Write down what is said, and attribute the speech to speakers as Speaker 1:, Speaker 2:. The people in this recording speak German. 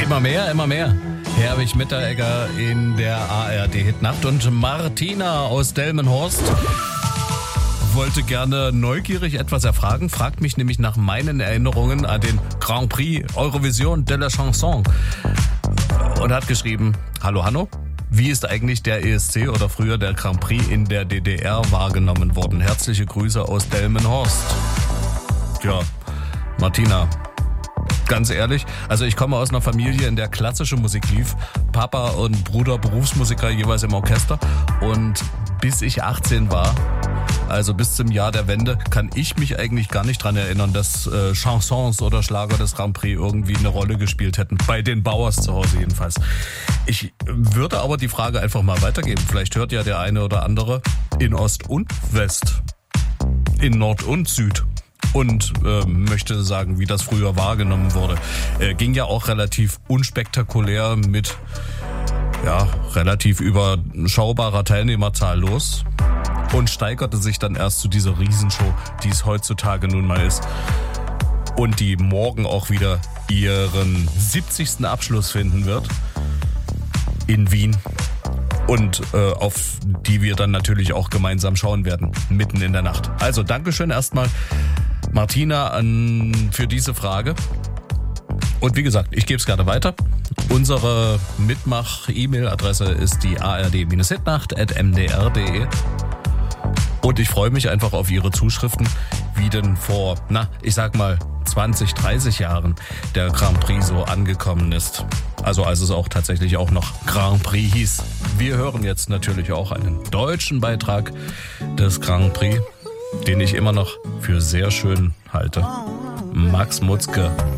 Speaker 1: Immer mehr, immer mehr. Herwig Mitteregger in der ARD-Hitnacht und Martina aus Delmenhorst wollte gerne neugierig etwas erfragen, fragt mich nämlich nach meinen Erinnerungen an den Grand Prix Eurovision de la Chanson und hat geschrieben: Hallo Hanno, wie ist eigentlich der ESC oder früher der Grand Prix in der DDR wahrgenommen worden? Herzliche Grüße aus Delmenhorst. Ja, Martina, ganz ehrlich, also ich komme aus einer Familie, in der klassische Musik lief. Papa und Bruder Berufsmusiker, jeweils im Orchester. Und bis ich 18 war, also bis zum Jahr der Wende, kann ich mich eigentlich gar nicht dran erinnern, dass Chansons oder Schlager des Grand Prix irgendwie eine Rolle gespielt hätten. Bei den Bauers zu Hause jedenfalls. Ich würde aber die Frage einfach mal weitergeben. Vielleicht hört ja der eine oder andere in Ost und West, in Nord und Süd und möchte sagen, wie das früher wahrgenommen wurde. Ging ja auch relativ unspektakulär mit relativ überschaubarer Teilnehmerzahl los und steigerte sich dann erst zu dieser Riesenshow, die es heutzutage nun mal ist und die morgen auch wieder ihren 70. Abschluss finden wird in Wien und auf die wir dann natürlich auch gemeinsam schauen werden, mitten in der Nacht. Also Dankeschön erstmal, Martina, für diese Frage. Und wie gesagt, ich gebe es gerne weiter. Unsere Mitmach-E-Mail-Adresse ist die ard-hitnacht@mdr.de. Und ich freue mich einfach auf Ihre Zuschriften, wie denn vor, 20, 30 Jahren der Grand Prix so angekommen ist. Also als es auch tatsächlich auch noch Grand Prix hieß. Wir hören jetzt natürlich auch einen deutschen Beitrag des Grand Prix, den ich immer noch für sehr schön halte. Max Mutzke.